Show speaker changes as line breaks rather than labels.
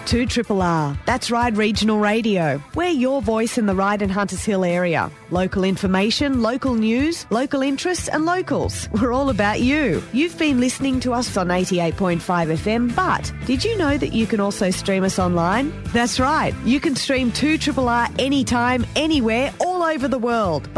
2RRR. That's Ryde Regional Radio. We're your voice in the Ryde and Hunters Hill area. Local information, local news, local interests and locals. We're all about you. You've been listening to us on 88.5 FM, but did you know that you can also stream us online? That's right. You can stream 2RRR anytime, anywhere, all over the world.